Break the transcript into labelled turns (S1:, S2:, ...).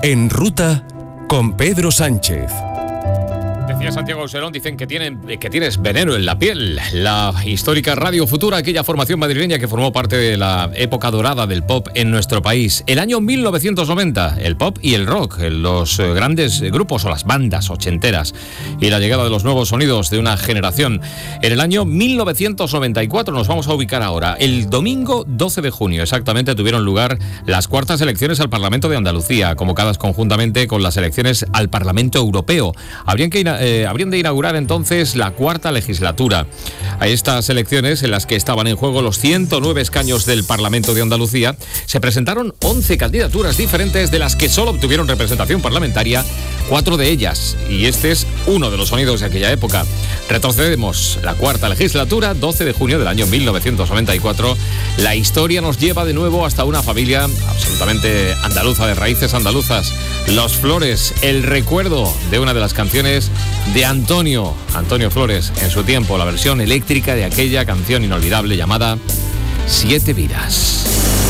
S1: En Ruta con Pedro Sánchez.
S2: Decía Santiago Auserón, dicen que tienes veneno en la piel. La histórica Radio Futura, aquella formación madrileña que formó parte de la época dorada del pop en nuestro país. El año 1990, el pop y el rock, los grandes grupos o las bandas ochenteras y la llegada de los nuevos sonidos de una generación. En el año 1994 nos vamos a ubicar ahora. El domingo 12 de junio exactamente tuvieron lugar las cuartas elecciones al Parlamento de Andalucía, convocadas conjuntamente con las elecciones al Parlamento Europeo. Habrían de inaugurar entonces la cuarta legislatura. A estas elecciones, en las que estaban en juego los 109 escaños del Parlamento de Andalucía, se presentaron 11 candidaturas diferentes, de las que solo obtuvieron representación parlamentaria 4 de ellas. Y este es uno de los sonidos de aquella época. Retrocedemos la cuarta legislatura, 12 de junio del año 1994. La historia nos lleva de nuevo hasta una familia absolutamente andaluza, de raíces andaluzas. Los Flores, el recuerdo de una de las canciones de Antonio Flores, en su tiempo, la versión eléctrica de aquella canción inolvidable llamada Siete Vidas.